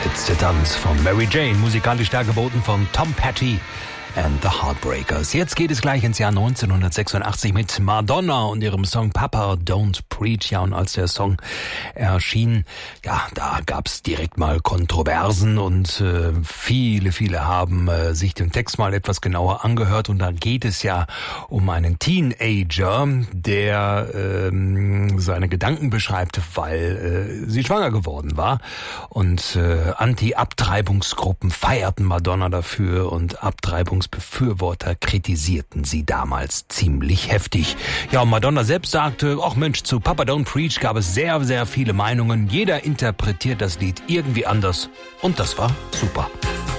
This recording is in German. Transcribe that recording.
Letzte Tanz von Mary Jane, musikalisch dargeboten von Tom Petty and the Heartbreakers. Jetzt geht es gleich ins Jahr 1986 mit Madonna und ihrem Song Papa Don't Preach. Ja, und als der Song erschien, ja, da gab's direkt mal Kontroversen und viele haben sich den Text mal etwas genauer angehört. Und da geht es ja um einen Teenager, der seine Gedanken beschreibt, weil sie schwanger geworden war. Und Anti-Abtreibungsgruppen feierten Madonna dafür und Abtreibungsbefürworter kritisierten sie damals ziemlich heftig. Ja, und Madonna selbst sagte, ach Mensch, zu Papa Don't Preach gab es sehr viele Meinungen. Jeder interpretiert das Lied irgendwie anders. Und das war super.